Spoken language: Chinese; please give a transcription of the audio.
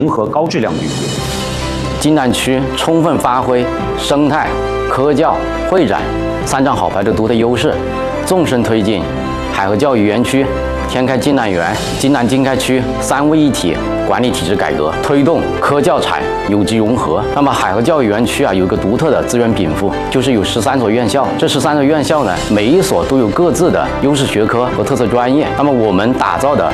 融合高质量旅游。 津南区充分发挥生态、科教、会展三张好牌的独特优势，纵深推进海河教育园区、天开津南园、津南经开区三位一体管理体制改革，推动科教产有机融合。那么海河教育园区有一个独特的资源禀赋，就是有13所院校。这13所院校呢，每一所都有各自的优势学科和特色专业。那么我们打造的